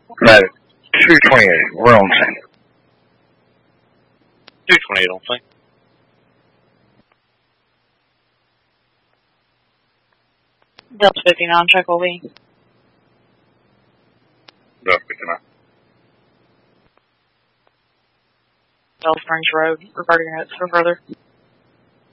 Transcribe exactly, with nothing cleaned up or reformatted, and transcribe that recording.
No, two twenty-eight. We're on scene. two twenty-eight on scene. Delta fifty-nine, check O V. Delta fifty-nine. Bell Springs Road, reverting it for further.